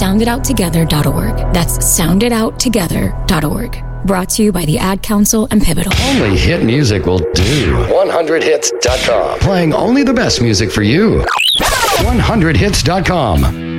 soundidouttogether.org. That's soundidouttogether.org. Brought to you by the Ad Council and Pivotal. Only hit music will do. 100hits.com. Playing only the best music for you. 100hits.com.